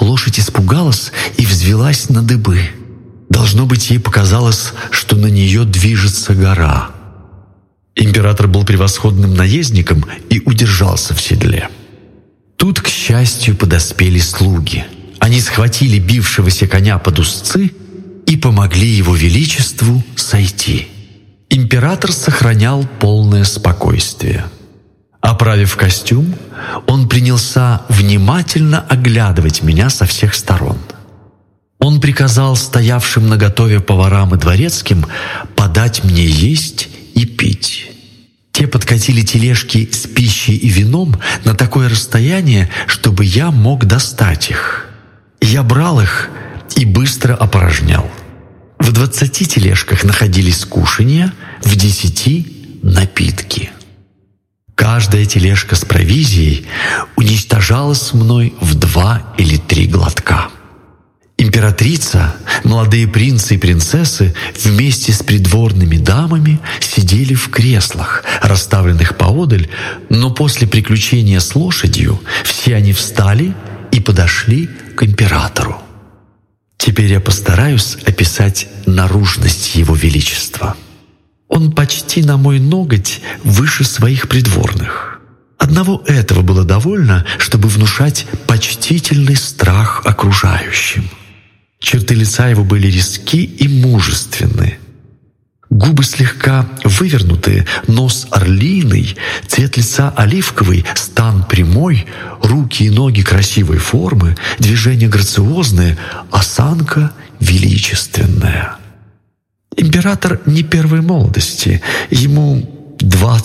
лошадь испугалась и взвилась на дыбы. Должно быть, ей показалось, что на нее движется гора. Император был превосходным наездником и удержался в седле. Тут, к счастью, подоспели слуги. Они схватили бившегося коня под узцы и помогли его величеству сойти. Император сохранял полное спокойствие. Оправив костюм, он принялся внимательно оглядывать меня со всех сторон. Он приказал стоявшим наготове поварам и дворецким подать мне есть и пить. Те подкатили тележки с пищей и вином на такое расстояние, чтобы я мог достать их. Я брал их и быстро опорожнял. В 20 тележках находились кушанья, в 10 — напитки. Каждая тележка с провизией уничтожалась мной в 2 или 3 глотка. Императрица, молодые принцы и принцессы вместе с придворными дамами сидели в креслах, расставленных поодаль, но после приключения с лошадью все они встали и подошли к императору. Теперь я постараюсь описать наружность его величества. Он почти на мой ноготь выше своих придворных. Одного этого было довольно, чтобы внушать почтительный страх окружающим. Черты лица его были резки и мужественны. Губы слегка вывернутые, нос орлиный, цвет лица оливковый, стан прямой, руки и ноги красивой формы, движения грациозные, осанка величественная. Император не первой молодости, ему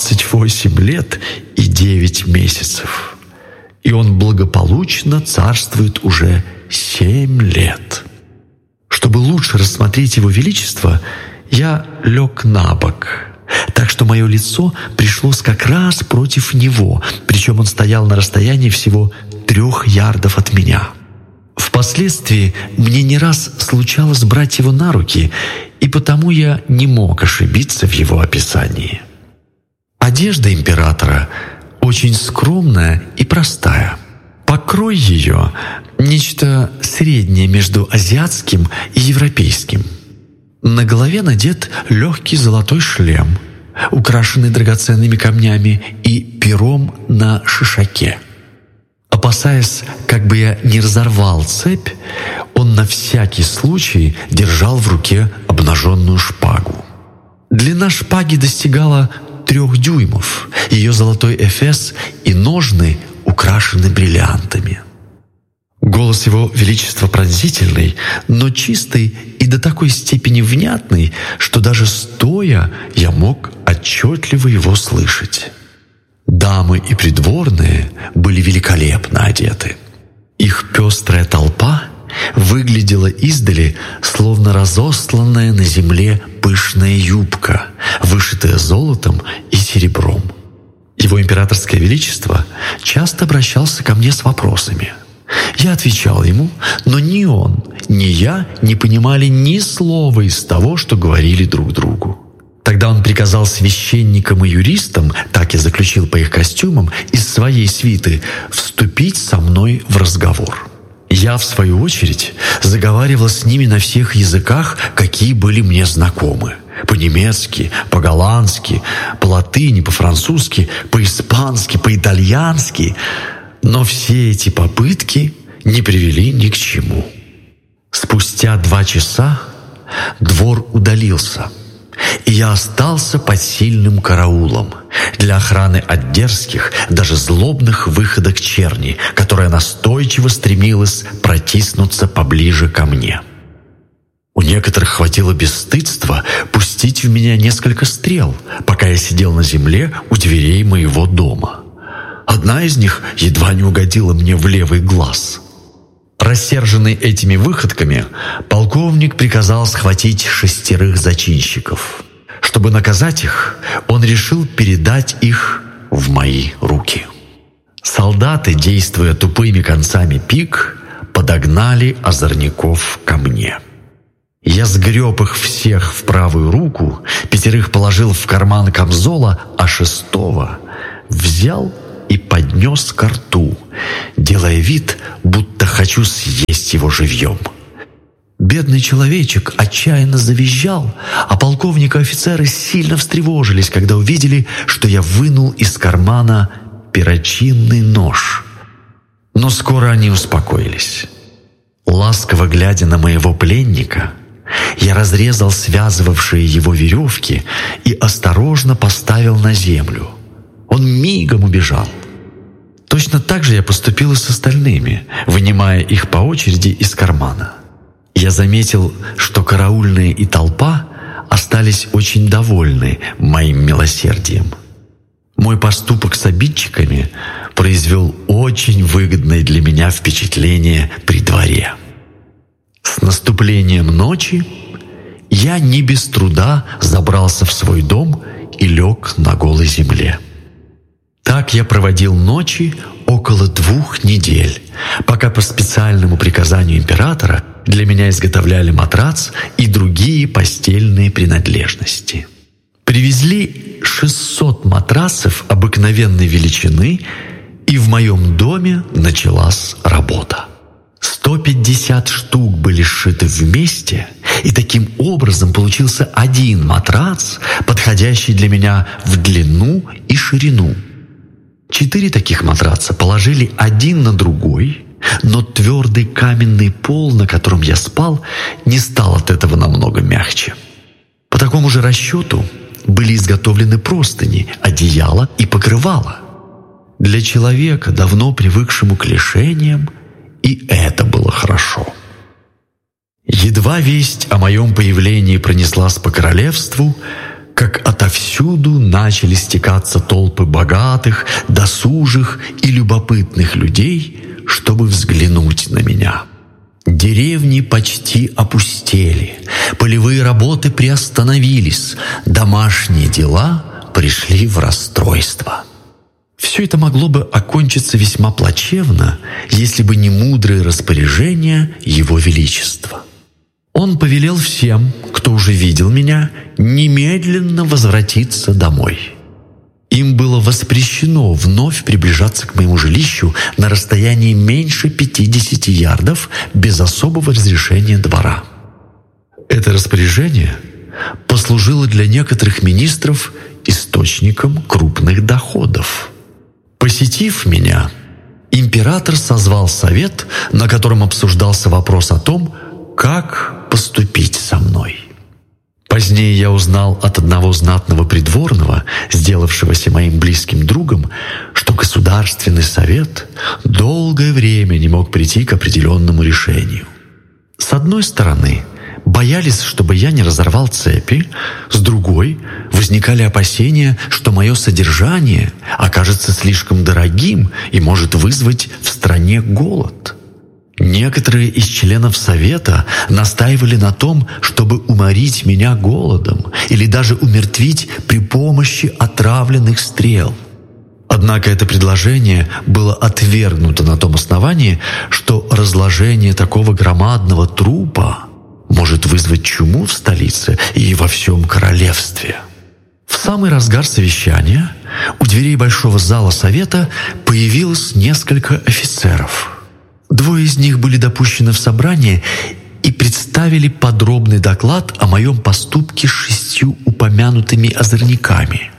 28 лет и 9 месяцев, и он благополучно царствует уже 7 лет. Чтобы лучше рассмотреть его величество, я лег на бок, так что мое лицо пришлось как раз против него, причем он стоял на расстоянии всего 3 ярдов от меня. Впоследствии мне не раз случалось брать его на руки, и потому я не мог ошибиться в его описании. Одежда императора очень скромная и простая. Покрой ее — нечто среднее между азиатским и европейским. На голове надет легкий золотой шлем, украшенный драгоценными камнями и пером на шишаке. Опасаясь, как бы я не разорвал цепь, он на всякий случай держал в руке обнаженную шпагу. Длина шпаги достигала 3 дюймов, ее золотой эфес и ножны украшены бриллиантами. Голос его величества пронзительный, но чистый и до такой степени внятный, что даже стоя я мог отчетливо его слышать. Дамы и придворные были великолепно одеты. Их пестрая толпа выглядела издали, словно разосланная на земле пышная юбка, вышитая золотом и серебром. Его императорское величество часто обращался ко мне с вопросами. Я отвечал ему, но ни он, ни я не понимали ни слова из того, что говорили друг другу. Тогда он приказал священникам и юристам, так я заключил по их костюмам, из своей свиты вступить со мной в разговор. Я, в свою очередь, заговаривал с ними на всех языках, какие были мне знакомы. По-немецки, по-голландски, по-латыни, по-французски, по-испански, по-итальянски. Но все эти попытки не привели ни к чему. Спустя 2 часа двор удалился, и я остался под сильным караулом для охраны от дерзких, даже злобных выходок черни, которая настойчиво стремилась протиснуться поближе ко мне. У некоторых хватило бесстыдства пустить в меня несколько стрел, пока я сидел на земле у дверей моего дома. Одна из них едва не угодила мне в левый глаз. Рассерженный этими выходками, полковник приказал схватить 6 зачинщиков. Чтобы наказать их, он решил передать их в мои руки. Солдаты, действуя тупыми концами пик, подогнали озорников ко мне. Я сгреб их всех в правую руку, 5 положил в карман камзола, а 6 взял и поднес ко рту, делая вид, будто хочу съесть его живьем. Бедный человечек отчаянно завизжал, а полковник и офицеры сильно встревожились, когда увидели, что я вынул из кармана перочинный нож. Но скоро они успокоились. Ласково глядя на моего пленника, я разрезал связывавшие его веревки и осторожно поставил на землю. Он мигом убежал. Точно так же я поступил и с остальными, вынимая их по очереди из кармана. Я заметил, что караульные и толпа остались очень довольны моим милосердием. Мой поступок с обидчиками произвел очень выгодное для меня впечатление при дворе. С наступлением ночи я не без труда забрался в свой дом и лег на голой земле. Так я проводил ночи около 2 недель, пока по специальному приказанию императора для меня изготовляли матрац и другие постельные принадлежности. Привезли 600 матрасов обыкновенной величины, и в моем доме началась работа. 150 штук были сшиты вместе, и таким образом получился один матрац, подходящий для меня в длину и ширину. 4 таких матраца положили один на другой, но твердый каменный пол, на котором я спал, не стал от этого намного мягче. По такому же расчету были изготовлены простыни, одеяло и покрывало. Для человека, давно привыкшему к лишениям, и это было хорошо. Едва весть о моем появлении пронеслась по королевству, как отовсюду начали стекаться толпы богатых, досужих и любопытных людей, чтобы взглянуть на меня. Деревни почти опустели, полевые работы приостановились, домашние дела пришли в расстройство. Все это могло бы окончиться весьма плачевно, если бы не мудрые распоряжения Его Величества. Он повелел всем, кто уже видел меня, немедленно возвратиться домой. Им было воспрещено вновь приближаться к моему жилищу на расстоянии меньше 50 ярдов без особого разрешения двора. Это распоряжение послужило для некоторых министров источником крупных доходов. Посетив меня, император созвал совет, на котором обсуждался вопрос о том, как поступить со мной. Позднее я узнал от одного знатного придворного, сделавшегося моим близким другом, что Государственный совет долгое время не мог прийти к определенному решению. С одной стороны, боялись, чтобы я не разорвал цепи, с другой возникали опасения, что мое содержание окажется слишком дорогим и может вызвать в стране голод. Некоторые из членов Совета настаивали на том, чтобы уморить меня голодом или даже умертвить при помощи отравленных стрел. Однако это предложение было отвергнуто на том основании, что разложение такого громадного трупа может вызвать чуму в столице и во всем королевстве. В самый разгар совещания у дверей большого зала Совета появилось несколько офицеров. 2 из них были допущены в собрание и представили подробный доклад о моем поступке с 6 упомянутыми озорниками.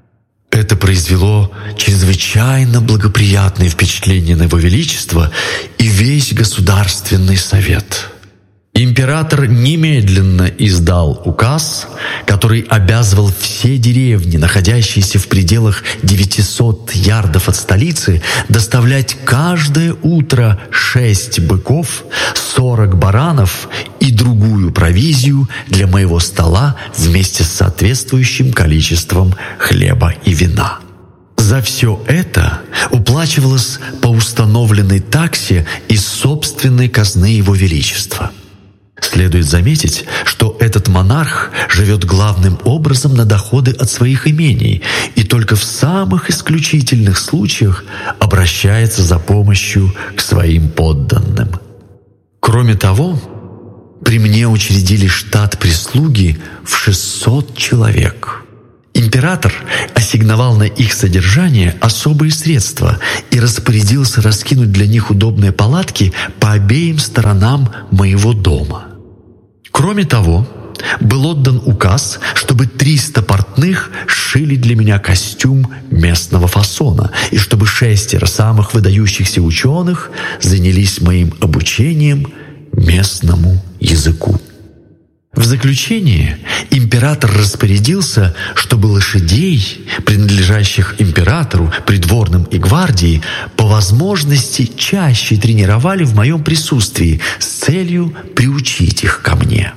Это произвело чрезвычайно благоприятное впечатление на Его Величество и весь Государственный совет. Император немедленно издал указ, который обязывал все деревни, находящиеся в пределах 900 ярдов от столицы, доставлять каждое утро 6 быков, 40 баранов и другую провизию для моего стола вместе с соответствующим количеством хлеба и вина. За все это уплачивалось по установленной таксе из собственной казны Его Величества. Следует заметить, что этот монарх живет главным образом на доходы от своих имений и только в самых исключительных случаях обращается за помощью к своим подданным. Кроме того, при мне учредили штат прислуги в 600 человек. Император ассигновал на их содержание особые средства и распорядился раскинуть для них удобные палатки по обеим сторонам моего дома. Кроме того, был отдан указ, чтобы 300 портных сшили для меня костюм местного фасона, и чтобы 6 самых выдающихся ученых занялись моим обучением местному языку. В заключение император распорядился, чтобы лошадей, принадлежащих императору, придворным и гвардии, по возможности чаще тренировали в моем присутствии с целью приучить их ко мне.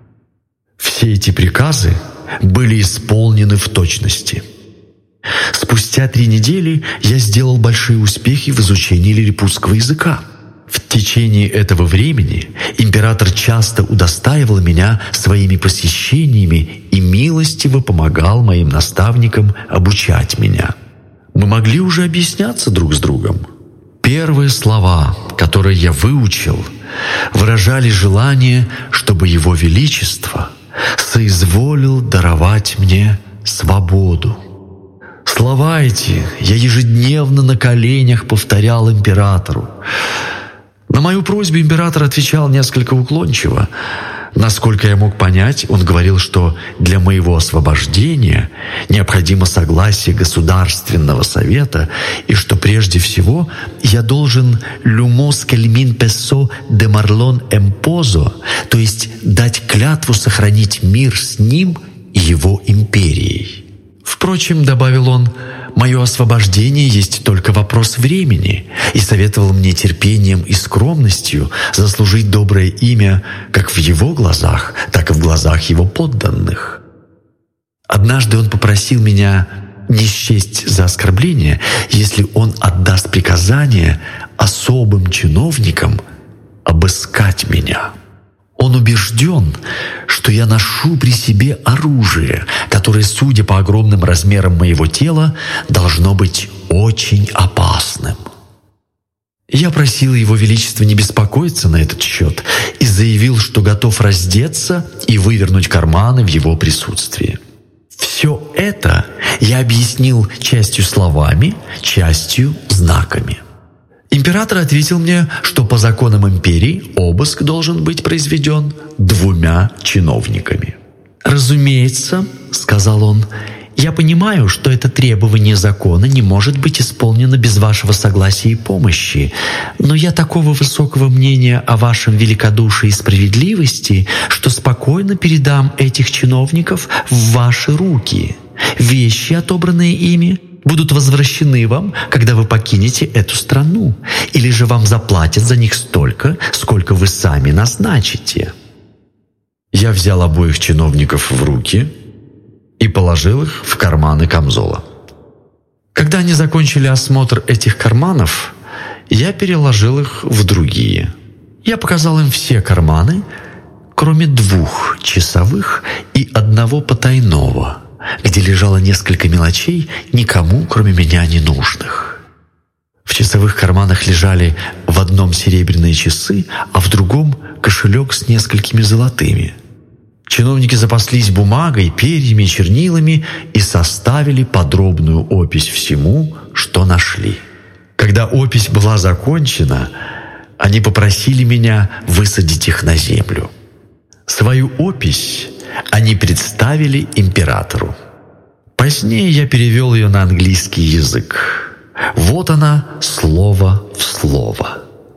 Все эти приказы были исполнены в точности. Спустя 3 недели я сделал большие успехи в изучении лилипутского языка. В течение этого времени император часто удостаивал меня своими посещениями и милостиво помогал моим наставникам обучать меня. Мы могли уже объясняться друг с другом. Первые слова, которые я выучил, выражали желание, чтобы Его Величество соизволил даровать мне свободу. Слова эти я ежедневно на коленях повторял императору. На мою просьбу император отвечал несколько уклончиво. Насколько я мог понять, он говорил, что для моего освобождения необходимо согласие Государственного совета и что прежде всего я должен «lumos kelmin peso de marlon empozo», то есть дать клятву сохранить мир с ним и его империей. Впрочем, добавил он, мое освобождение есть только вопрос времени, и советовал мне терпением и скромностью заслужить доброе имя как в его глазах, так и в глазах его подданных. Однажды он попросил меня не счесть за оскорбление, если он отдаст приказание особым чиновникам обыскать меня. Он убежден, что я ношу при себе оружие, которое, судя по огромным размерам моего тела, должно быть очень опасным. Я просил Его Величество не беспокоиться на этот счет и заявил, что готов раздеться и вывернуть карманы в его присутствии. Все это я объяснил частью словами, частью знаками. Император ответил мне, что по законам империи обыск должен быть произведен 2 чиновниками. «Разумеется, — сказал он, — я понимаю, что это требование закона не может быть исполнено без вашего согласия и помощи, но я такого высокого мнения о вашем великодушии и справедливости, что спокойно передам этих чиновников в ваши руки. Вещи, отобранные ими, будут возвращены вам, когда вы покинете эту страну, или же вам заплатят за них столько, сколько вы сами назначите». Я взял обоих чиновников в руки и положил их в карманы камзола. Когда они закончили осмотр этих карманов, я переложил их в другие. Я показал им все карманы, кроме 2 часовых и 1 потайного, где лежало несколько мелочей, никому, кроме меня, не нужных. В часовых карманах лежали в одном серебряные часы, а в другом кошелек с несколькими золотыми. Чиновники запаслись бумагой, перьями и чернилами и составили подробную опись всему, что нашли. Когда опись была закончена, они попросили меня высадить их на землю. Свою опись они представили императору. Позднее я перевел ее на английский язык. Вот она, слово в слово.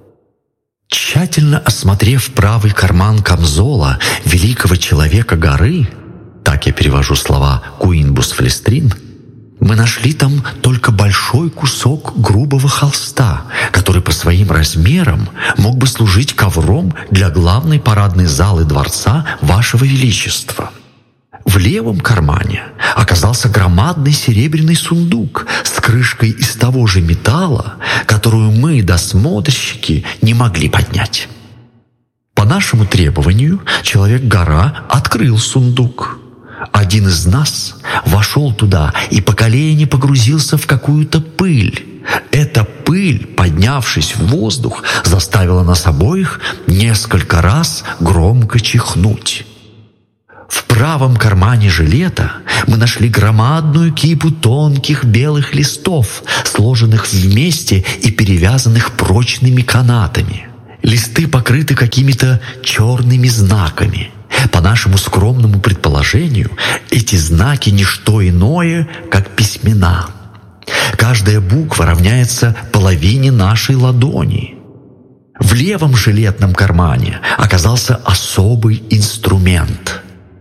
Тщательно осмотрев правый карман камзола великого человека горы, так я перевожу слова Куинбус Флестрин, мы нашли там только большой кусок грубого холста, который по своим размерам мог бы служить ковром для главной парадной залы дворца Вашего Величества. В левом кармане оказался громадный серебряный сундук с крышкой из того же металла, которую мы, досмотрщики, не могли поднять. По нашему требованию Человек-гора открыл сундук. Один из нас вошел туда и по колени погрузился в какую-то пыль. Эта пыль, поднявшись в воздух, заставила нас обоих несколько раз громко чихнуть. В правом кармане жилета мы нашли громадную кипу тонких белых листов, сложенных вместе и перевязанных прочными канатами. Листы покрыты какими-то черными знаками. По нашему скромному предположению, эти знаки не что иное, как письмена. Каждая буква равняется половине нашей ладони. В левом жилетном кармане оказался особый инструмент.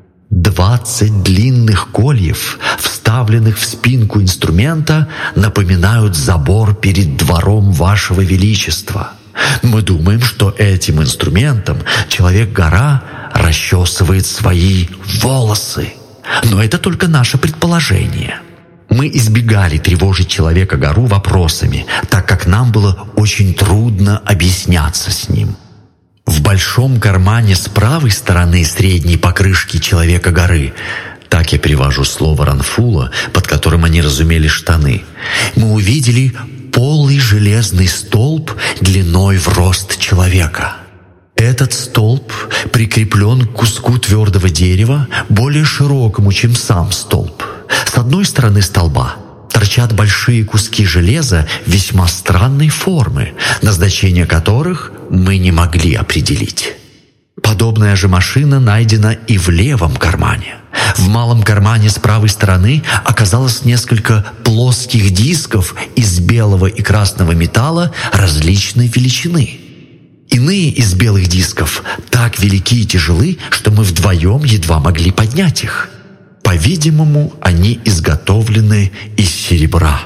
20 длинных кольев, вставленных в спинку инструмента, напоминают забор перед двором Вашего Величества. Мы думаем, что этим инструментом Человек-гора расчесывает свои волосы. Но это только наше предположение. Мы избегали тревожить Человека-гору вопросами, так как нам было очень трудно объясняться с ним. В большом кармане с правой стороны средней покрышки Человека-горы, так я перевожу слово Ранфула, под которым они разумели штаны, мы увидели полый железный столб длиной в рост человека. Этот столб прикреплен к куску твердого дерева, более широкому, чем сам столб. С одной стороны столба торчат большие куски железа весьма странной формы, назначение которых мы не могли определить. Подобная же машина найдена и в левом кармане. В малом кармане с правой стороны оказалось несколько плоских дисков из белого и красного металла различной величины. Иные из белых дисков так велики и тяжелы, что мы вдвоем едва могли поднять их. По-видимому, они изготовлены из серебра.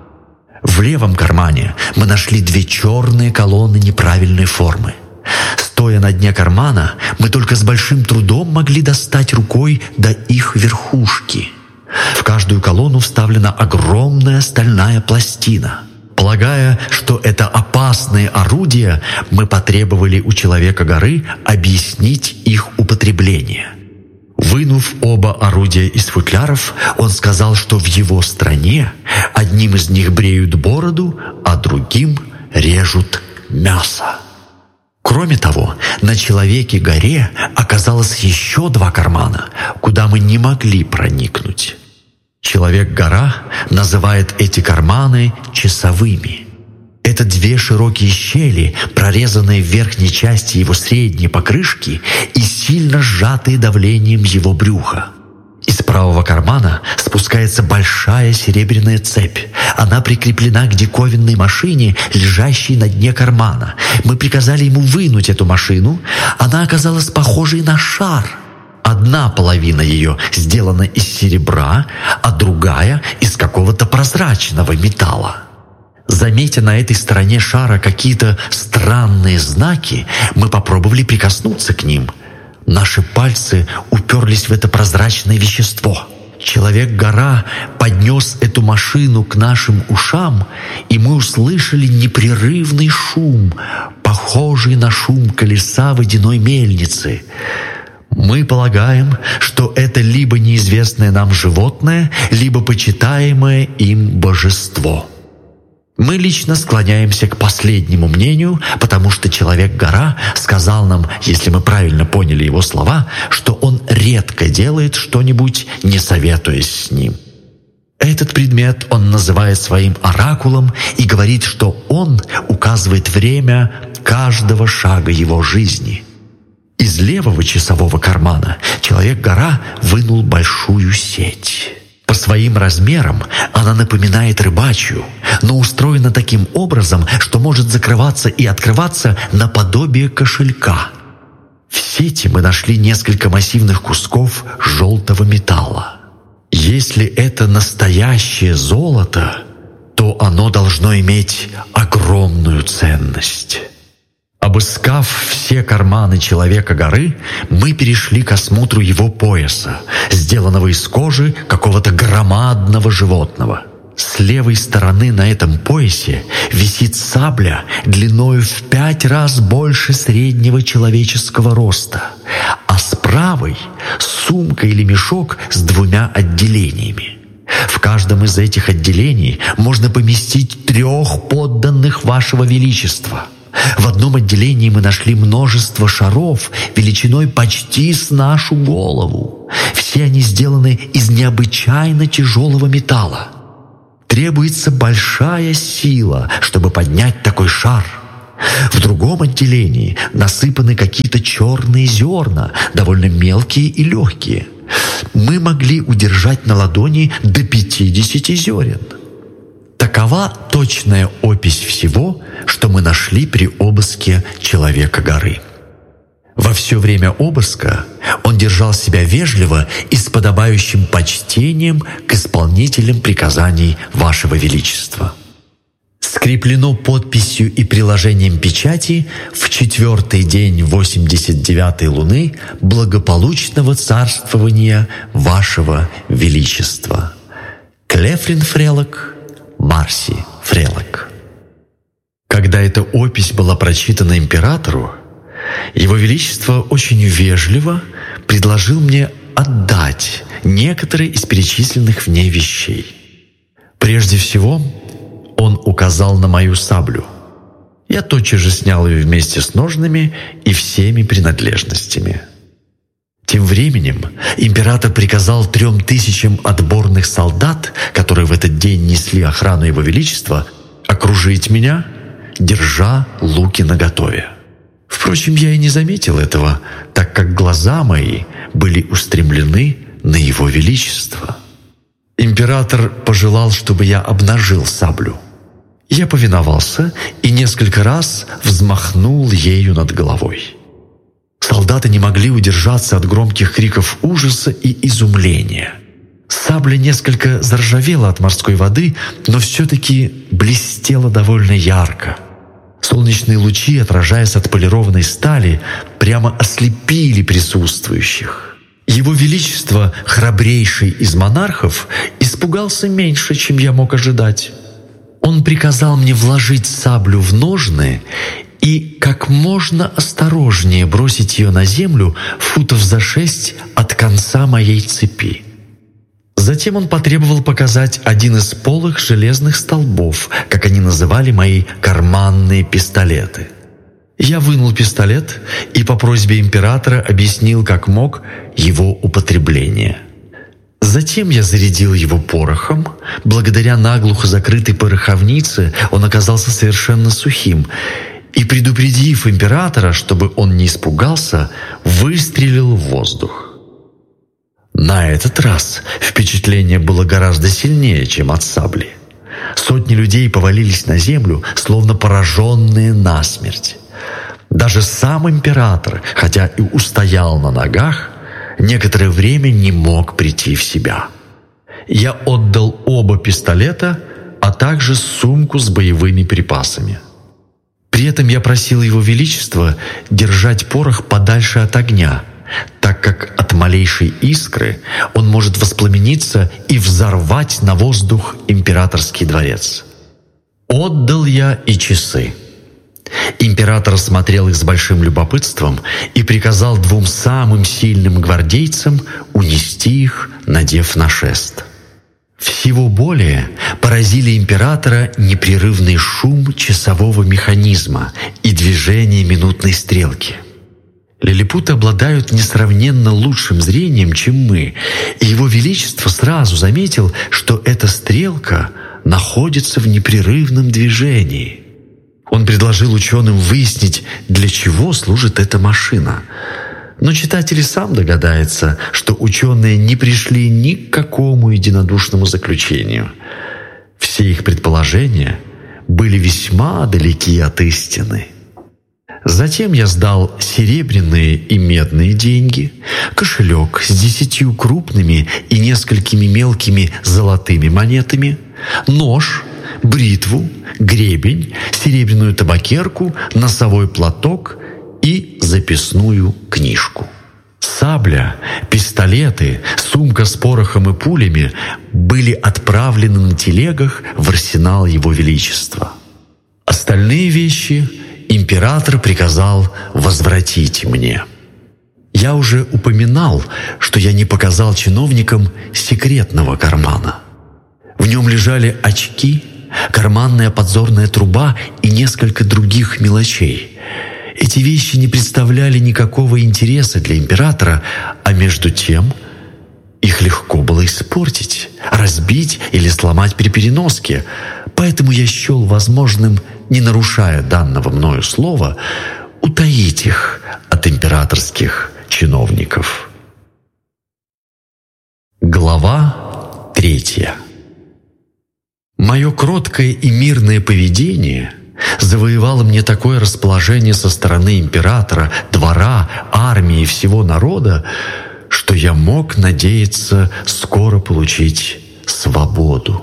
В левом кармане мы нашли 2 черные колонны неправильной формы. Стоя на дне кармана, мы только с большим трудом могли достать рукой до их верхушки. В каждую колонну вставлена огромная стальная пластина. Полагая, что это опасные орудия, мы потребовали у Человека-горы объяснить их употребление. Вынув оба орудия из футляров, он сказал, что в его стране одним из них бреют бороду, а другим режут мясо. Кроме того, на Человеке-горе оказалось еще 2 кармана, куда мы не могли проникнуть. Человек-гора называет эти карманы часовыми. Это 2 широкие щели, прорезанные в верхней части его средней покрышки и сильно сжатые давлением его брюха. Из правого кармана спускается большая серебряная цепь. Она прикреплена к диковинной машине, лежащей на дне кармана. Мы приказали ему вынуть эту машину. Она оказалась похожей на шар. Одна половина ее сделана из серебра, а другая — из какого-то прозрачного металла. Заметя на этой стороне шара какие-то странные знаки, мы попробовали прикоснуться к ним. Наши пальцы уперлись в это прозрачное вещество. Человек-гора поднес эту машину к нашим ушам, и мы услышали непрерывный шум, похожий на шум колеса водяной мельницы. Мы полагаем, что это либо неизвестное нам животное, либо почитаемое им божество. Мы лично склоняемся к последнему мнению, потому что Человек-гора сказал нам, если мы правильно поняли его слова, что он редко делает что-нибудь, не советуясь с ним. Этот предмет он называет своим оракулом и говорит, что он указывает время каждого шага его жизни. Из левого часового кармана Человек-гора вынул большую сеть. По своим размерам она напоминает рыбачью, но устроена таким образом, что может закрываться и открываться наподобие кошелька. В сети мы нашли несколько массивных кусков желтого металла. Если это настоящее золото, то оно должно иметь огромную ценность. Обыскав все карманы Человека-горы, мы перешли к осмотру его пояса, сделанного из кожи какого-то громадного животного. С левой стороны на этом поясе висит сабля длиною в 5 раз больше среднего человеческого роста, а с правой — сумка или мешок с 2 отделениями. В каждом из этих отделений можно поместить 3 подданных Вашего Величества. В одном отделении мы нашли множество шаров величиной почти с нашу голову. Все они сделаны из необычайно тяжелого металла. Требуется большая сила, чтобы поднять такой шар. В другом отделении насыпаны какие-то черные зерна, довольно мелкие и легкие. Мы могли удержать на ладони до 50 зерен. Такова точная опись всего, что мы нашли при обыске Человека горы. Во все время обыска он держал себя вежливо и с подобающим почтением к исполнителям приказаний Вашего Величества. Скреплено подписью и приложением печати в 4-й день 89-й луны благополучного царствования Вашего Величества. Клефрин Фрелок, Марси Фрелок. Когда эта опись была прочитана императору, Его Величество очень вежливо предложил мне отдать некоторые из перечисленных в ней вещей. Прежде всего, он указал на мою саблю. Я тотчас же снял ее вместе с ножнами и всеми принадлежностями. Тем временем император приказал 3000 отборных солдат, которые в этот день несли охрану Его Величества, окружить меня, держа луки наготове. Впрочем, я и не заметил этого, так как глаза мои были устремлены на Его Величество. Император пожелал, чтобы я обнажил саблю. Я повиновался и несколько раз взмахнул ею над головой. Солдаты не могли удержаться от громких криков ужаса и изумления. Сабля несколько заржавела от морской воды, но все-таки блестела довольно ярко. Солнечные лучи, отражаясь от полированной стали, прямо ослепили присутствующих. Его Величество, храбрейший из монархов, испугался меньше, чем я мог ожидать. Он приказал мне вложить саблю в ножны и как можно осторожнее бросить ее на землю футов за 6 от конца моей цепи. Затем он потребовал показать один из полых железных столбов, как они называли мои карманные пистолеты. Я вынул пистолет и по просьбе императора объяснил, как мог, его употребление. Затем я зарядил его порохом. Благодаря наглухо закрытой пороховнице он оказался совершенно сухим. И, предупредив императора, чтобы он не испугался, выстрелил в воздух. На этот раз впечатление было гораздо сильнее, чем от сабли. Сотни людей повалились на землю, словно пораженные насмерть. Даже сам император, хотя и устоял на ногах, некоторое время не мог прийти в себя. Я отдал оба пистолета, а также сумку с боевыми припасами. При этом я просил Его Величество держать порох подальше от огня, так как от малейшей искры он может воспламениться и взорвать на воздух императорский дворец. Отдал я и часы. Император смотрел их с большим любопытством и приказал 2 самым сильным гвардейцам унести их, надев на шест. Всего более поразили императора непрерывный шум часового механизма и движение минутной стрелки. Лилипуты обладают несравненно лучшим зрением, чем мы, и Его Величество сразу заметил, что эта стрелка находится в непрерывном движении. Он предложил ученым выяснить, для чего служит эта машина. Но читатель сам догадается, что ученые не пришли ни к какому единодушному заключению. Все их предположения были весьма далеки от истины. Затем я сдал серебряные и медные деньги, кошелек с 10 крупными и несколькими мелкими золотыми монетами, нож, бритву, гребень, серебряную табакерку, носовой платок и записную книжку. Сабля, пистолеты, сумка с порохом и пулями были отправлены на телегах в арсенал Его Величества. Остальные вещи император приказал возвратить мне. Я уже упоминал, что я не показал чиновникам секретного кармана. В нем лежали очки, карманная подзорная труба и несколько других мелочей. Эти вещи не представляли никакого интереса для императора, а между тем их легко было испортить, разбить или сломать при переноске, поэтому я счел возможным, не нарушая данного мною слова, утаить их от императорских чиновников. Глава 3. Мое кроткое и мирное поведение завоевало мне такое расположение со стороны императора, двора, армии и всего народа, что я мог надеяться скоро получить свободу.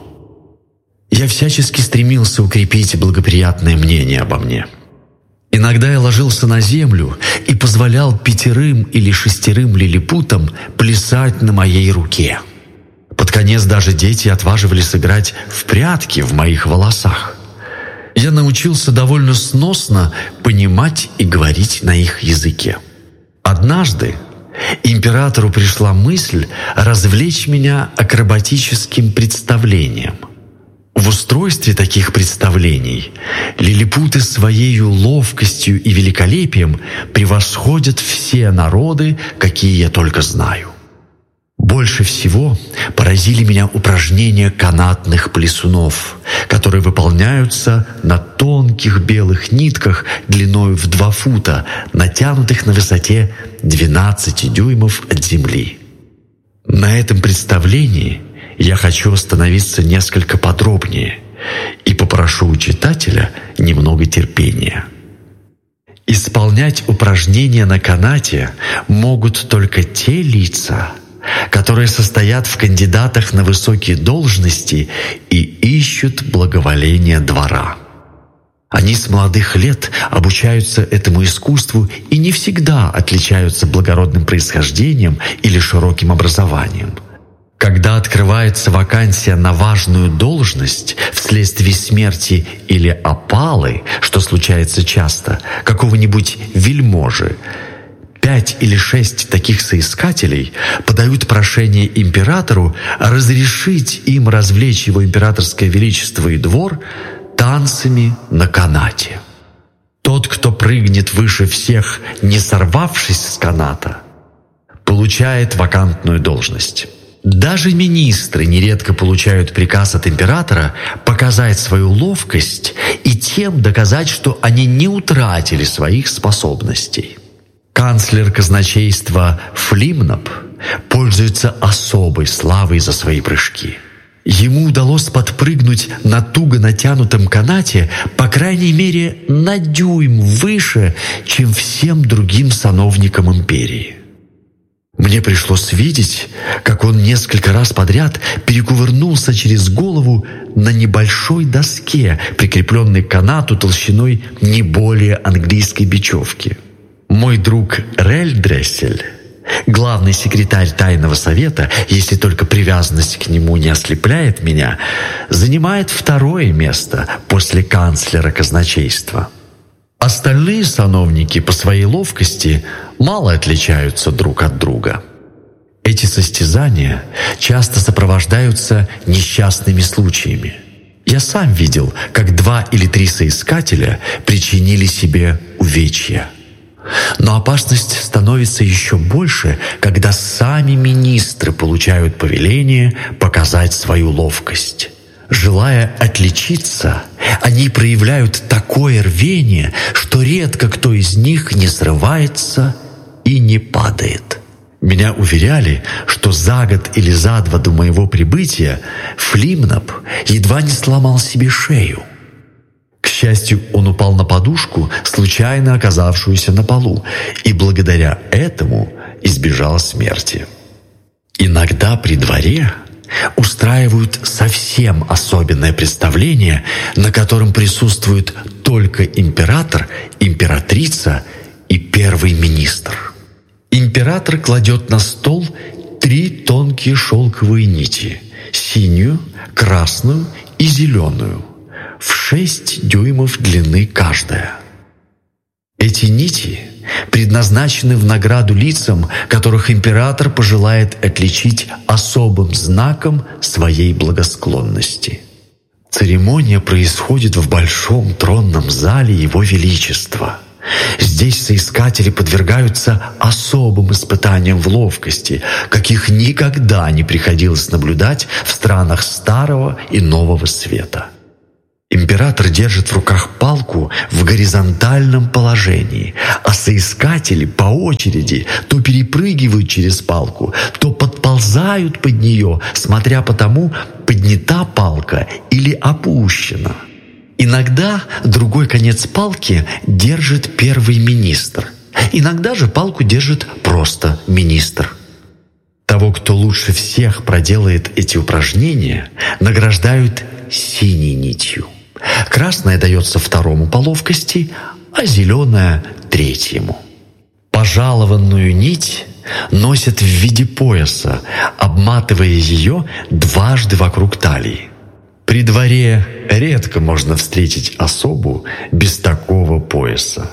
Я всячески стремился укрепить благоприятное мнение обо мне. Иногда я ложился на землю и позволял 5 или 6 лилипутам плясать на моей руке. Под конец даже дети отваживались играть в прятки в моих волосах. Я научился довольно сносно понимать и говорить на их языке. Однажды императору пришла мысль развлечь меня акробатическим представлением. В устройстве таких представлений лилипуты своей ловкостью и великолепием превосходят все народы, какие я только знаю. Больше всего поразили меня упражнения канатных плясунов, которые выполняются на тонких белых нитках длиною в 2 фута, натянутых на высоте 12 дюймов от земли. На этом представлении я хочу остановиться несколько подробнее и попрошу у читателя немного терпения. Исполнять упражнения на канате могут только те лица, которые состоят в кандидатах на высокие должности и ищут благоволения двора. Они с молодых лет обучаются этому искусству и не всегда отличаются благородным происхождением или широким образованием. Когда открывается вакансия на важную должность вследствие смерти или опалы, что случается часто, какого-нибудь вельможи, 5 или 6 таких соискателей подают прошение императору разрешить им развлечь его императорское величество и двор танцами на канате. Тот, кто прыгнет выше всех, не сорвавшись с каната, получает вакантную должность. Даже министры нередко получают приказ от императора показать свою ловкость и тем доказать, что они не утратили своих способностей. Канцлер казначейства Флимнап пользуется особой славой за свои прыжки. Ему удалось подпрыгнуть на туго натянутом канате, по крайней мере, на дюйм выше, чем всем другим сановникам империи. Мне пришлось видеть, как он несколько раз подряд перекувырнулся через голову на небольшой доске, прикрепленной к канату толщиной не более английской бечевки. Мой друг Рельдрессель, главный секретарь Тайного совета, если только привязанность к нему не ослепляет меня, занимает 2-е место после канцлера казначейства. Остальные сановники по своей ловкости мало отличаются друг от друга. Эти состязания часто сопровождаются несчастными случаями. Я сам видел, как 2 или 3 соискателя причинили себе увечья. Но опасность становится еще больше, когда сами министры получают повеление показать свою ловкость. Желая отличиться, они проявляют такое рвение, что редко кто из них не срывается и не падает. Меня уверяли, что за год или за 2 до моего прибытия Флимнап едва не сломал себе шею. К счастью, он упал на подушку, случайно оказавшуюся на полу, и благодаря этому избежал смерти. Иногда при дворе устраивают совсем особенное представление, на котором присутствуют только император, императрица и 1-й министр. Император кладет на стол 3 тонкие шелковые нити – синюю, красную и зеленую, в 6 дюймов длины каждая. Эти нити предназначены в награду лицам, которых император пожелает отличить особым знаком своей благосклонности. Церемония происходит в большом тронном зале Его Величества. Здесь соискатели подвергаются особым испытаниям в ловкости, каких никогда не приходилось наблюдать в странах Старого и Нового Света. Император держит в руках палку в горизонтальном положении, а соискатели по очереди то перепрыгивают через палку, то подползают под нее, смотря по тому, поднята палка или опущена. Иногда другой конец палки держит первый министр, иногда же палку держит просто министр. Того, кто лучше всех проделает эти упражнения, награждают синей нитью. Красная дается второму по ловкости, а зеленая — третьему. Пожалованную нить носят в виде пояса, обматывая ее дважды вокруг талии. При дворе редко можно встретить особу без такого пояса.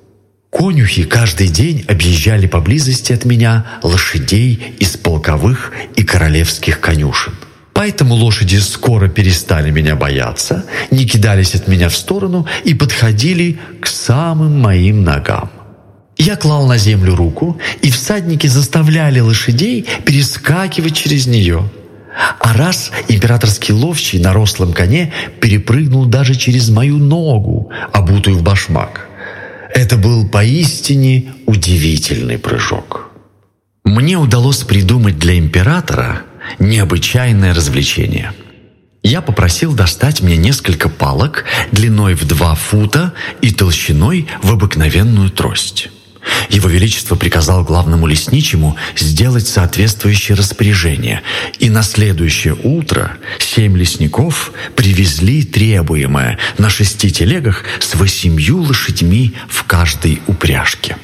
Конюхи каждый день объезжали поблизости от меня лошадей из полковых и королевских конюшен. Поэтому лошади скоро перестали меня бояться, не кидались от меня в сторону и подходили к самым моим ногам. Я клал на землю руку, и всадники заставляли лошадей перескакивать через нее. А раз императорский ловчий на рослом коне перепрыгнул даже через мою ногу, обутую в башмак. Это был поистине удивительный прыжок. Мне удалось придумать для императора необычайное развлечение. Я попросил достать мне несколько палок длиной в 2 фута и толщиной в обыкновенную трость. Его Величество приказал главному лесничему сделать соответствующее распоряжение, и на следующее утро 7 лесников привезли требуемое на 6 телегах с 8 лошадьми в каждой упряжке.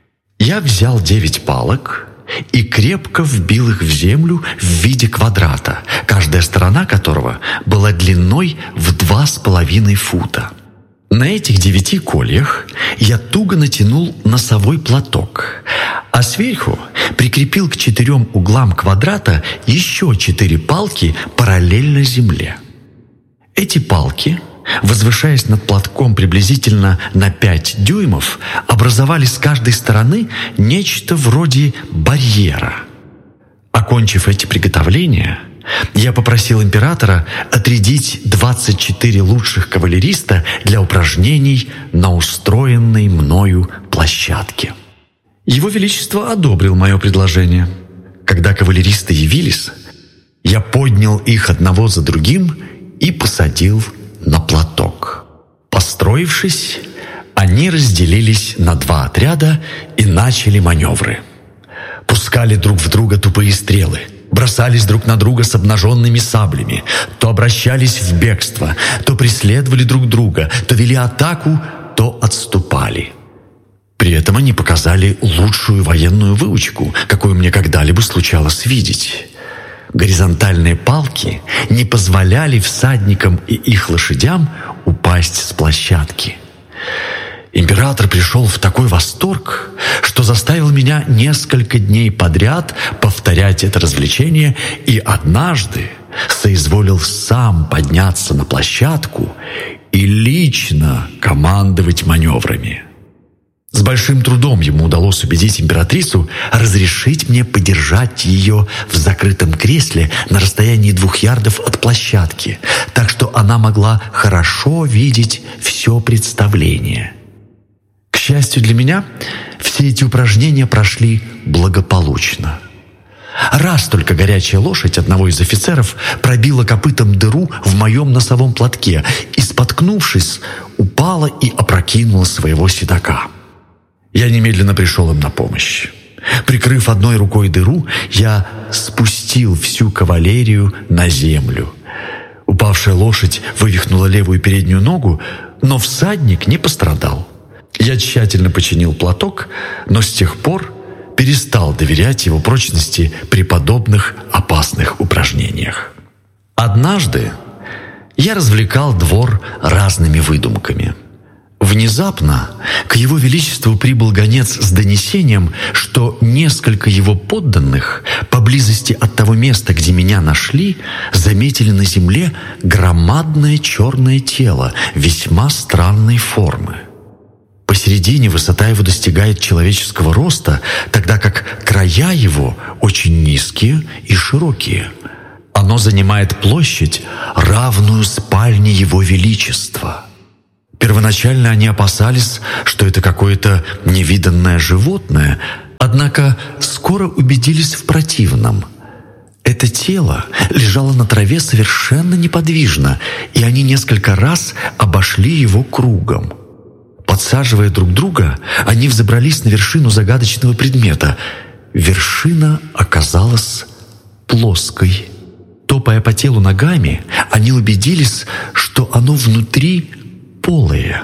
Я взял 9 палок и крепко вбил их в землю в виде квадрата, каждая сторона которого была длиной в 2,5 фута. На этих 9 кольях я туго натянул носовой платок, а сверху прикрепил к 4 углам квадрата еще 4 палки параллельно земле. Эти палки, возвышаясь над платком приблизительно на 5 дюймов, образовали с каждой стороны нечто вроде барьера. Окончив эти приготовления, я попросил императора отрядить 24 лучших кавалериста для упражнений на устроенной мною площадке. Его Величество одобрил мое предложение. Когда кавалеристы явились, я поднял их одного за другим и посадил на платок. Построившись, они разделились на 2 отряда и начали маневры. Пускали друг в друга тупые стрелы, бросались друг на друга с обнаженными саблями, то обращались в бегство, то преследовали друг друга, то вели атаку, то отступали. При этом они показали лучшую военную выучку, какую мне когда-либо случалось видеть. Горизонтальные палки не позволяли всадникам и их лошадям упасть с площадки. Император пришел в такой восторг, что заставил меня несколько дней подряд повторять это развлечение, и однажды соизволил сам подняться на площадку и лично командовать маневрами. С большим трудом ему удалось убедить императрицу разрешить мне подержать ее в закрытом кресле на расстоянии 2 ярдов от площадки, так что она могла хорошо видеть все представление. К счастью для меня, все эти упражнения прошли благополучно. Раз только горячая лошадь одного из офицеров пробила копытом дыру в моем носовом платке и, споткнувшись, упала и опрокинула своего седока. Я немедленно пришел им на помощь. Прикрыв одной рукой дыру, я спустил всю кавалерию на землю. Упавшая лошадь вывихнула левую переднюю ногу, но всадник не пострадал. Я тщательно починил платок, но с тех пор перестал доверять его прочности при подобных опасных упражнениях. Однажды я развлекал двор разными выдумками. Внезапно к Его Величеству прибыл гонец с донесением, что что несколько его подданных поблизости от того места, где меня нашли, заметили на земле громадное черное тело весьма странной формы. Посередине высота его достигает человеческого роста, тогда как края его очень низкие и широкие. Оно занимает площадь, равную спальне Его Величества. Первоначально они опасались, что это какое-то невиданное животное, однако скоро убедились в противном. Это тело лежало на траве совершенно неподвижно, и они несколько раз обошли его кругом. Подсаживая друг друга, они взобрались на вершину загадочного предмета. Вершина оказалась плоской. Топая по телу ногами, они убедились, что оно внутри полое.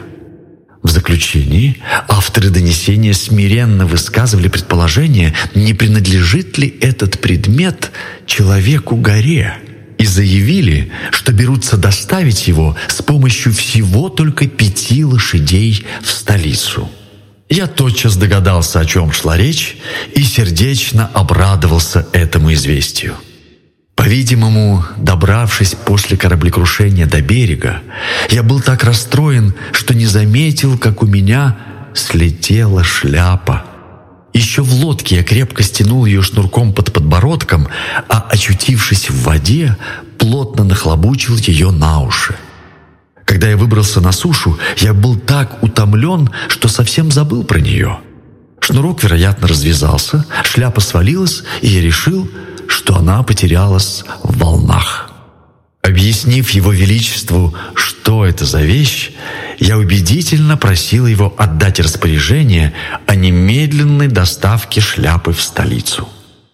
В заключении авторы донесения смиренно высказывали предположение, не принадлежит ли этот предмет человеку-горе, и заявили, что берутся доставить его с помощью всего только 5 лошадей в столицу. Я тотчас догадался, о чем шла речь, и сердечно обрадовался этому известию. По-видимому, добравшись после кораблекрушения до берега, я был так расстроен, что не заметил, как у меня слетела шляпа. Еще в лодке я крепко стянул ее шнурком под подбородком, а, очутившись в воде, плотно нахлобучил ее на уши. Когда я выбрался на сушу, я был так утомлен, что совсем забыл про нее. Шнурок, вероятно, развязался, шляпа свалилась, и я решил, что она потерялась в волнах. Объяснив Его Величеству, что это за вещь, я убедительно просил его отдать распоряжение о немедленной доставке шляпы в столицу.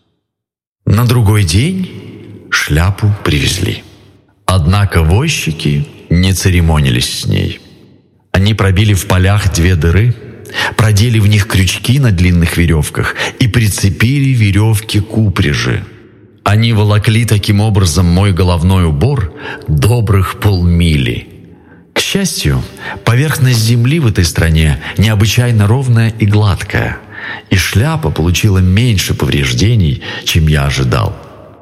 На другой день шляпу привезли. Однако возчики не церемонились с ней. Они пробили в полях 2 дыры, продели в них крючки на длинных веревках и прицепили веревки к упряжи. Они волокли таким образом мой головной убор добрых полмили. К счастью, поверхность земли в этой стране необычайно ровная и гладкая, и шляпа получила меньше повреждений, чем я ожидал.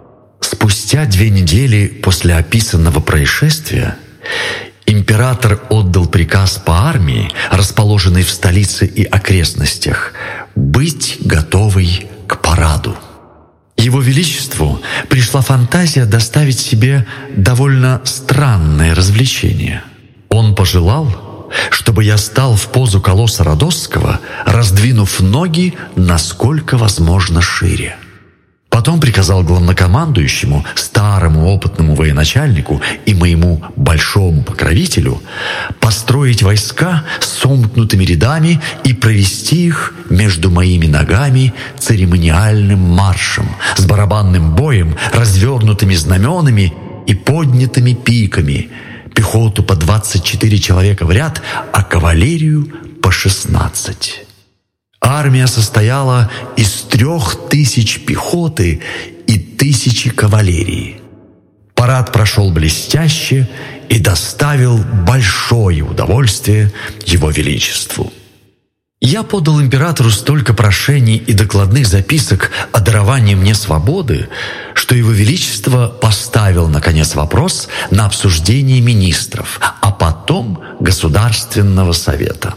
Спустя 2 недели после описанного происшествия император отдал приказ по армии, расположенной в столице и окрестностях, быть готовой к параду. Его Величеству пришла фантазия доставить себе довольно странное развлечение. Он пожелал, чтобы я стал в позу колосса Родосского, раздвинув ноги насколько возможно шире. Потом приказал главнокомандующему, старому опытному военачальнику и моему большому покровителю построить войска с сомкнутыми рядами и провести их между моими ногами церемониальным маршем, с барабанным боем, развернутыми знаменами и поднятыми пиками, пехоту по 24 человека в ряд, а кавалерию по 16. Армия состояла из 3000 пехоты и 1000 кавалерии. Парад прошел блестяще и доставил большое удовольствие Его Величеству. Я подал императору столько прошений и докладных записок о даровании мне свободы, что Его Величество поставил, наконец, вопрос на обсуждение министров, а потом Государственного совета.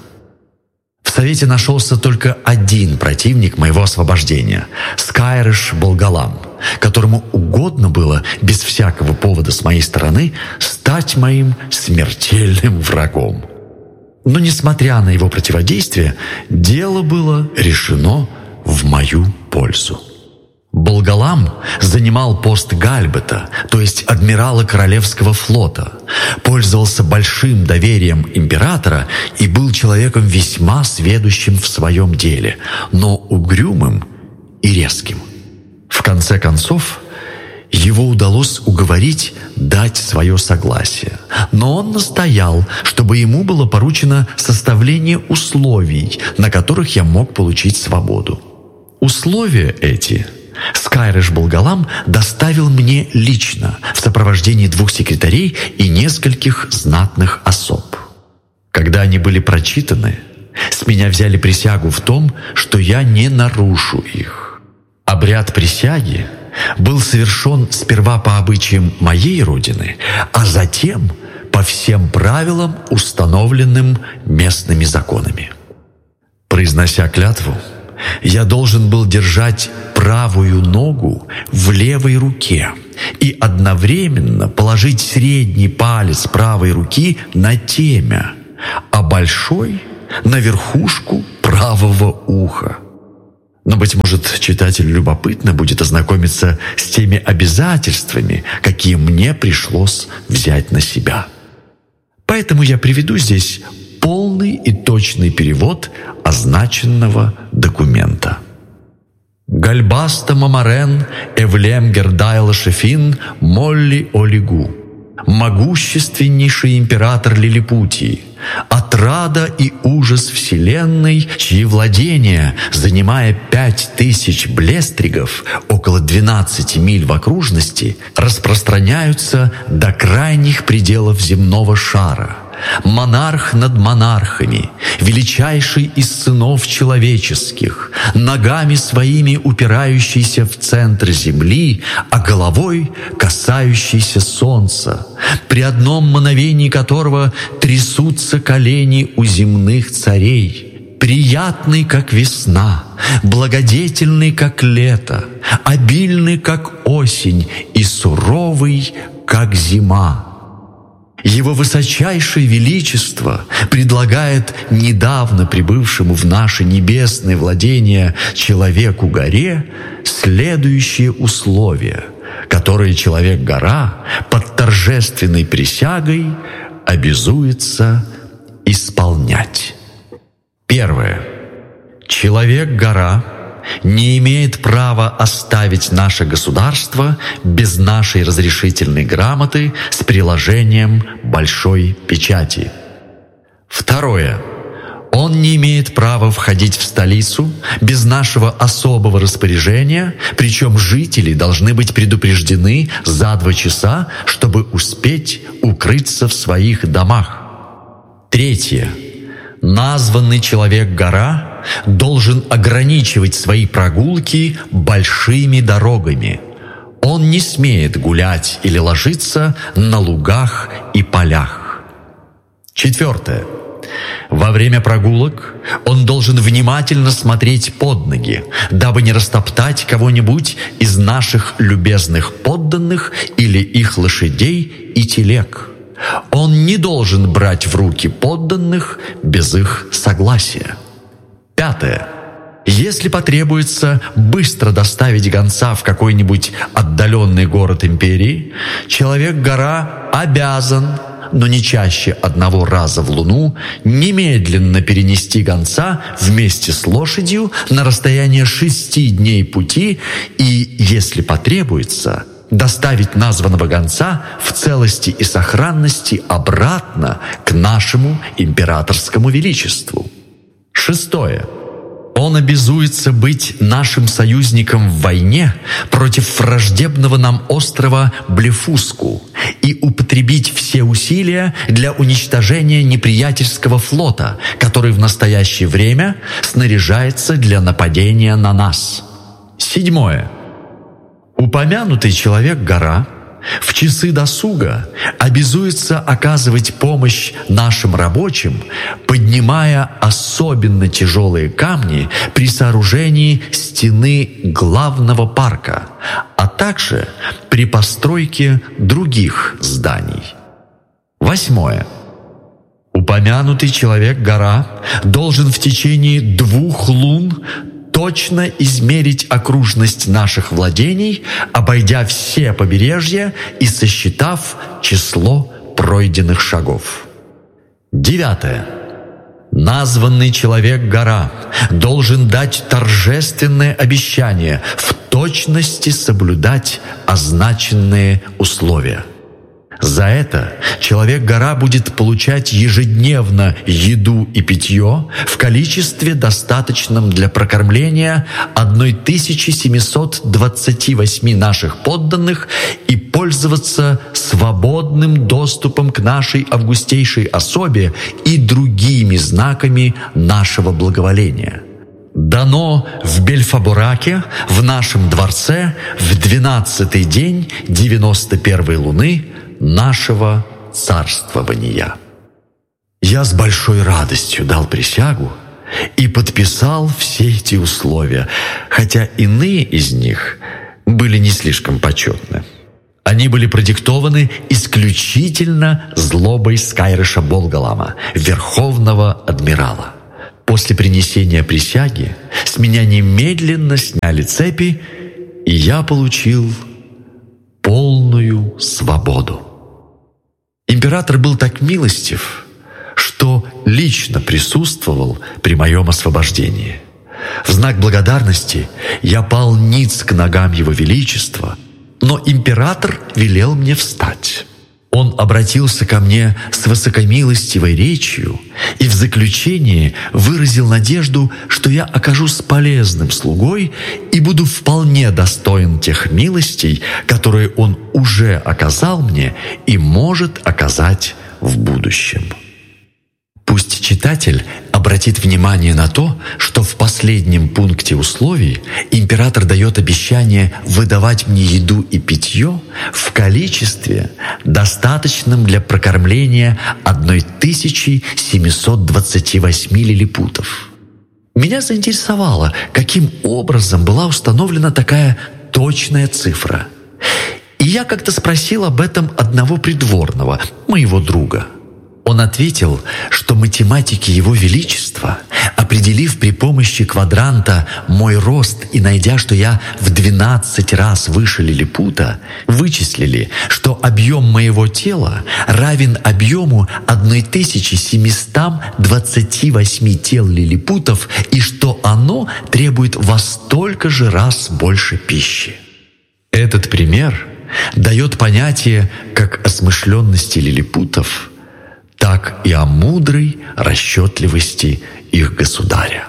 В Совете нашелся только один противник моего освобождения — Скайрыш Болгалам, которому угодно было, без всякого повода с моей стороны, стать моим смертельным врагом. Но, несмотря на его противодействие, дело было решено в мою пользу. Болгалам занимал пост гальбета, то есть адмирала Королевского флота, пользовался большим доверием императора и был человеком весьма сведущим в своем деле, но угрюмым и резким. В конце концов, его удалось уговорить дать свое согласие, но он настоял, чтобы ему было поручено составление условий, на которых я мог получить свободу. Условия эти Скайрыш Болгалам доставил мне лично в сопровождении 2 секретарей и нескольких знатных особ. Когда они были прочитаны, С меня взяли присягу в том, что я не нарушу их. Обряд присяги был совершен сперва по обычаям моей родины, а затем по всем правилам, установленным местными законами. Произнося клятву, я должен был держать правую ногу в левой руке и одновременно положить средний палец правой руки на темя, а большой — на верхушку правого уха. Но, быть может, читателю любопытно будет ознакомиться с теми обязательствами, какие мне пришлось взять на себя. Поэтому я приведу здесь полный и точный перевод означенного документа. «Гальбаста Мамарен Эвлем Гердайла Шефин Молли Олигу, могущественнейший император Лилипутии, отрада и ужас вселенной, чьи владения, занимая 5000 блестригов, около 12 миль в окружности, распространяются до крайних пределов земного шара. Монарх над монархами, величайший из сынов человеческих, ногами своими упирающийся в центр земли, а головой касающийся солнца, при одном мгновении которого трясутся колени у земных царей, приятный, как весна, благодетельный, как лето, обильный, как осень, и суровый, как зима. Его высочайшее величество предлагает недавно прибывшему в наши небесные владения человеку-горе следующие условия, которые человек-гора под торжественной присягой обязуется исполнять. Первое. Человек-гора не имеет права оставить наше государство без нашей разрешительной грамоты с приложением большой печати. Второе. Он не имеет права входить в столицу без нашего особого распоряжения, причем жители должны быть предупреждены за 2 часа, чтобы успеть укрыться в своих домах. Третье. Названный человек-гора должен ограничивать свои прогулки большими дорогами. Он не смеет гулять или ложиться на лугах и полях. Четвертое. Во время прогулок он должен внимательно смотреть под ноги, дабы не растоптать кого-нибудь из наших любезных подданных или их лошадей и телег. Он не должен брать в руки подданных без их согласия. Пятое. Если потребуется быстро доставить гонца в какой-нибудь отдаленный город империи, человек-гора обязан, но не чаще 1 раза в луну, немедленно перенести гонца вместе с лошадью на расстояние 6 дней пути и, если потребуется, доставить названного гонца в целости и сохранности обратно к нашему императорскому величеству. Шестое. Он обязуется быть нашим союзником в войне против враждебного нам острова Блефуску и употребить все усилия для уничтожения неприятельского флота, который в настоящее время снаряжается для нападения на нас. Седьмое. Упомянутый человек-гора в часы досуга обязуется оказывать помощь нашим рабочим, поднимая особенно тяжелые камни при сооружении стены главного парка, а также при постройке других зданий. Восьмое. Упомянутый человек-гора должен в течение 2 лун точно измерить окружность наших владений, обойдя все побережья и сосчитав число пройденных шагов. Девятое. Названный человек-гора должен дать торжественное обещание в точности соблюдать означенные условия. За это Человек-гора будет получать ежедневно еду и питье в количестве, достаточном для прокормления 1728 наших подданных и пользоваться свободным доступом к нашей августейшей особе и другими знаками нашего благоволения. Дано в Бельфабораке, в нашем дворце, в 12-й день 91-й луны нашего царствования. Я с большой радостью дал присягу и подписал все эти условия, хотя иные из них были не слишком почетны. Они были продиктованы исключительно злобой Скайрыша Болгалама, верховного адмирала. После принесения присяги с меня немедленно сняли цепи, и я получил полную свободу. Император был так милостив, что лично присутствовал при моем освобождении. В знак благодарности я пал ниц к ногам Его Величества, но император велел мне встать. Он обратился ко мне с высокомилостивой речью и в заключение выразил надежду, что я окажусь полезным слугой и буду вполне достоин тех милостей, которые он уже оказал мне и может оказать в будущем. Пусть читатель обратит внимание на то, что в последнем пункте условий император дает обещание выдавать мне еду и питье в количестве, достаточном для прокормления 1728 лилипутов. Меня заинтересовало, каким образом была установлена такая точная цифра. И я как-то спросил об этом одного придворного, моего друга. Он ответил, что математики Его Величества, определив при помощи квадранта мой рост и найдя, что я в 12 раз выше лилипута, вычислили, что объем моего тела равен объему 1728 тел лилипутов и что оно требует во столько же раз больше пищи. Этот пример дает понятие как о смышленности лилипутов, так и о мудрой расчетливости их государя.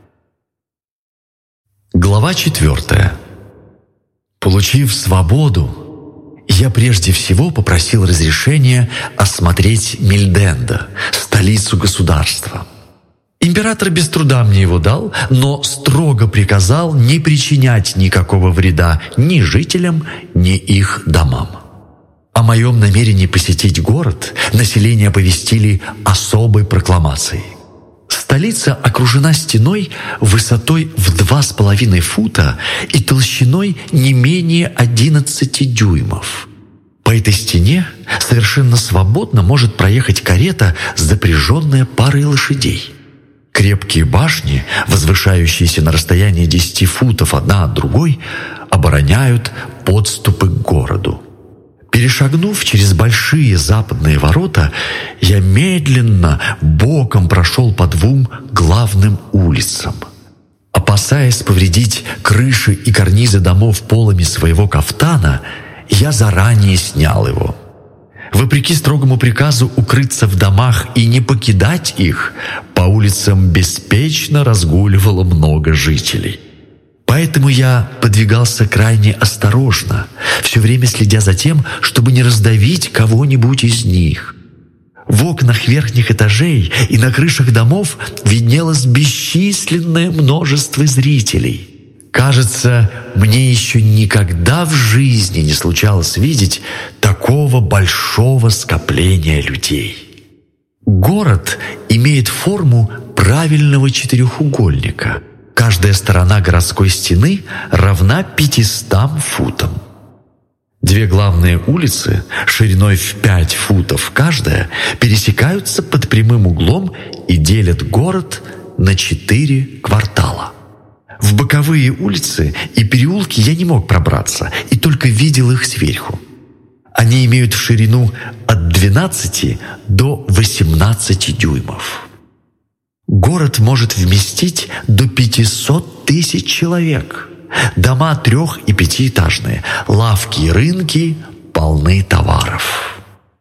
Глава 4. Получив свободу, я прежде всего попросил разрешения осмотреть Мильденда, столицу государства. Император без труда мне его дал, но строго приказал не причинять никакого вреда ни жителям, ни их домам. О моем намерении посетить город население оповестили особой прокламацией. Столица окружена стеной высотой в 2,5 фута и толщиной не менее 11 дюймов. По этой стене совершенно свободно может проехать карета, запряженная парой лошадей. Крепкие башни, возвышающиеся на расстоянии 10 футов одна от другой, обороняют подступы к городу. Перешагнув через большие западные ворота, я медленно боком прошел по 2 главным улицам. Опасаясь повредить крыши и карнизы домов полами своего кафтана, я заранее снял его. Вопреки строгому приказу укрыться в домах и не покидать их, по улицам беспечно разгуливало много жителей. Поэтому я подвигался крайне осторожно, все время следя за тем, чтобы не раздавить кого-нибудь из них. В окнах верхних этажей и на крышах домов виднелось бесчисленное множество зрителей. Кажется, мне еще никогда в жизни не случалось видеть такого большого скопления людей. Город имеет форму правильного четырехугольника. Каждая сторона городской стены равна 500 футам. 2 главные улицы, шириной в 5 футов каждая, пересекаются под прямым углом и делят город на 4 квартала. В боковые улицы и переулки я не мог пробраться и только видел их сверху. Они имеют в ширину от 12 до 18 дюймов. Город может вместить до 500 тысяч человек. Дома 3- и 5-этажные, лавки и рынки полны товаров.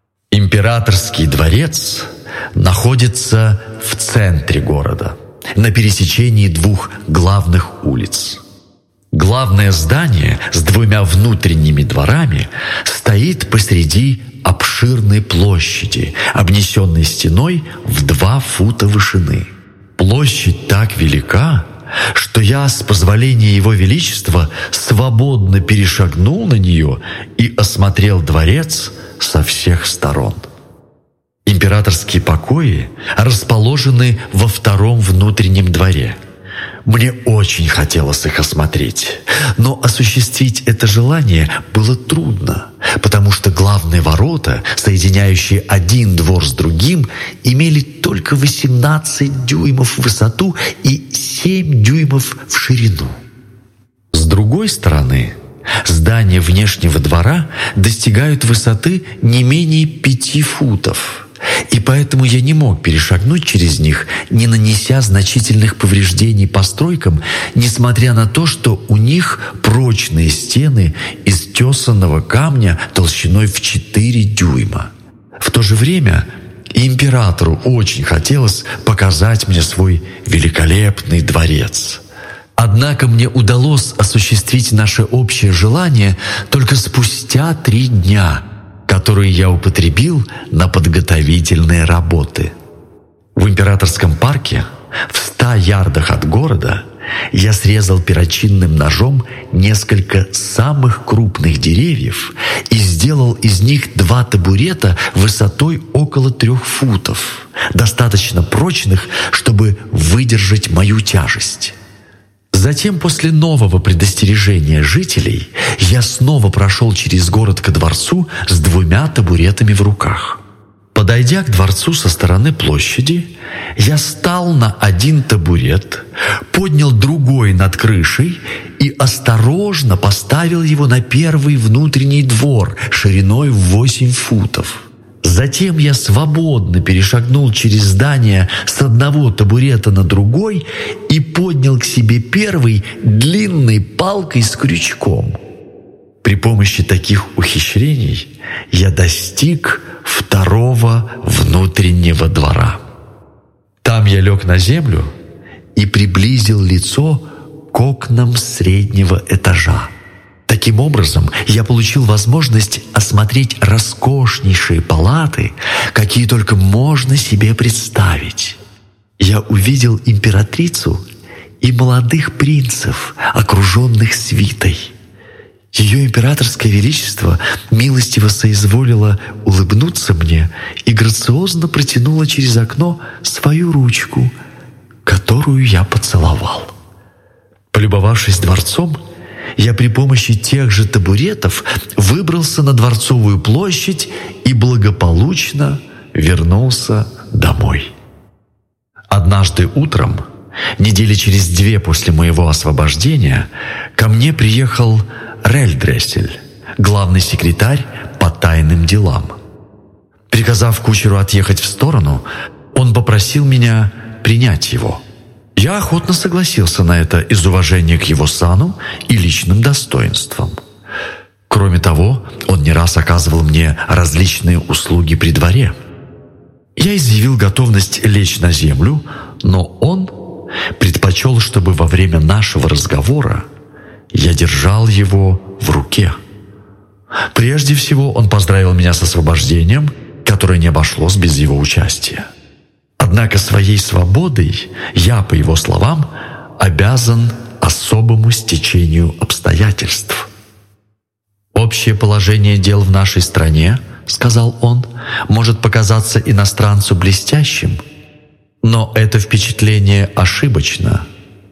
Императорский дворец находится в центре города, на пересечении двух главных улиц. Главное здание с двумя внутренними дворами стоит посреди обширной площади, обнесенной стеной в 2 фута вышины. Площадь так велика, что я, с позволения Его Величества, свободно перешагнул на нее и осмотрел дворец со всех сторон. Императорские покои расположены во 2-м внутреннем дворе. Мне очень хотелось их осмотреть, но осуществить это желание было трудно, потому что главные ворота, соединяющие один двор с другим, имели только 18 дюймов в высоту и 7 дюймов в ширину. С другой стороны, здания внешнего двора достигают высоты не менее 5 футов, и поэтому я не мог перешагнуть через них, не нанеся значительных повреждений постройкам, несмотря на то, что у них прочные стены из тесанного камня толщиной в 4 дюйма. В то же время императору очень хотелось показать мне свой великолепный дворец. Однако мне удалось осуществить наше общее желание только спустя 3 дня, которые я употребил на подготовительные работы. В Императорском парке, в 100 ярдах от города, я срезал перочинным ножом несколько самых крупных деревьев и сделал из них 2 табурета высотой около 3 футов, достаточно прочных, чтобы выдержать мою тяжесть. Затем, после нового предостережения жителей, я снова прошел через город ко дворцу с 2 табуретами в руках. Подойдя к дворцу со стороны площади, я стал на 1 табурет, поднял другой над крышей и осторожно поставил его на 1-й внутренний двор шириной в 8 футов. Затем я свободно перешагнул через здание с 1 табурета на другой и поднял к себе 1-й длинной палкой с крючком. При помощи таких ухищрений я достиг 2-го внутреннего двора. Там я лег на землю и приблизил лицо к окнам среднего этажа. Таким образом, я получил возможность осмотреть роскошнейшие палаты, какие только можно себе представить. Я увидел императрицу и молодых принцев, окруженных свитой. Ее императорское величество милостиво соизволило улыбнуться мне и грациозно протянуло через окно свою ручку, которую я поцеловал. Полюбовавшись дворцом, я при помощи тех же табуретов выбрался на Дворцовую площадь и благополучно вернулся домой. Однажды утром, недели через 2 после моего освобождения, ко мне приехал Рельдрессель, главный секретарь по тайным делам. Приказав кучеру отъехать в сторону, он попросил меня принять его. Я охотно согласился на это из уважения к его сану и личным достоинствам. Кроме того, он не раз оказывал мне различные услуги при дворе. Я изъявил готовность лечь на землю, но он предпочел, чтобы во время нашего разговора я держал его в руке. Прежде всего, он поздравил меня с освобождением, которое не обошлось без его участия. Однако своей свободой я, по его словам, обязан особому стечению обстоятельств. «Общее положение дел в нашей стране, — сказал он, — может показаться иностранцу блестящим, но это впечатление ошибочно.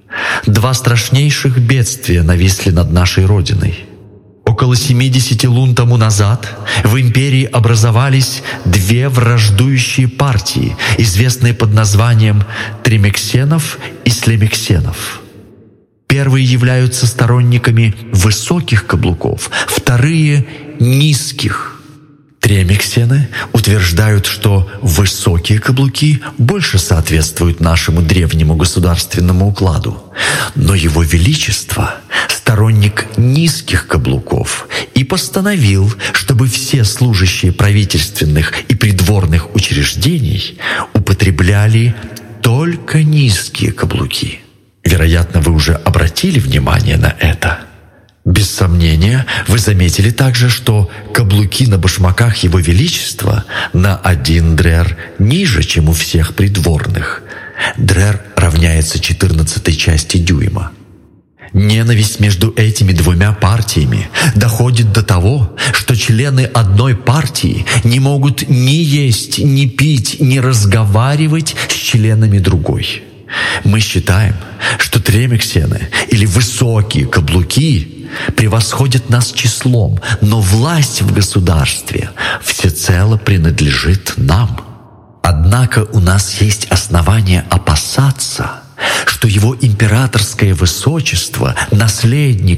2 страшнейших бедствия нависли над нашей Родиной. Около 70 лун тому назад в империи образовались 2 враждующие партии, известные под названием Тримексенов и Слемексенов. Первые являются сторонниками высоких каблуков, вторые — низких. Тремексены утверждают, что высокие каблуки больше соответствуют нашему древнему государственному укладу, но Его Величество — сторонник низких каблуков и постановил, чтобы все служащие правительственных и придворных учреждений употребляли только низкие каблуки. Вероятно, вы уже обратили внимание на это. Без сомнения, вы заметили также, что каблуки на башмаках Его Величества на 1 дрер ниже, чем у всех придворных. Дрер равняется 14 части дюйма. Ненависть между этими двумя партиями доходит до того, что члены одной партии не могут ни есть, ни пить, ни разговаривать с членами другой. Мы считаем, что тремексены или высокие каблуки превосходят нас числом, но власть в государстве всецело принадлежит нам. Однако у нас есть основания опасаться, что Его императорское высочество, наследник